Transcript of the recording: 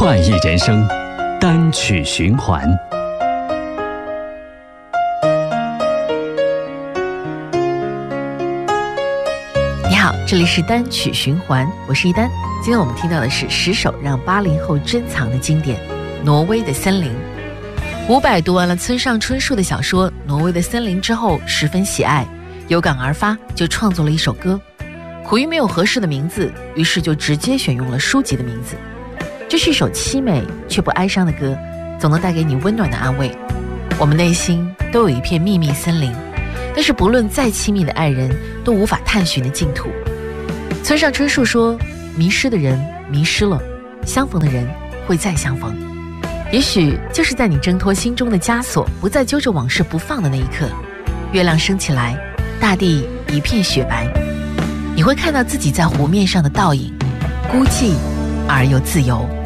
创意人生单曲循环。 你好，这里是单曲循环，我是一丹。今天我们听到的是10首让80后珍藏的经典《挪威的森林》。伍佰读完了村上春树的小说《挪威的森林》之后十分喜爱，有感而发就创作了一首歌。苦于没有合适的名字，于是就直接选用了书籍的名字。这是一首凄美却不哀伤的歌，总能带给你温暖的安慰。我们内心都有一片秘密森林，但是不论再亲密的爱人都无法探寻的净土。村上春树说，迷失的人迷失了，相逢的人会再相逢。也许就是在你挣脱心中的枷锁，不再揪着往事不放的那一刻，月亮升起来，大地一片雪白，你会看到自己在湖面上的倒影，孤寂而又自由。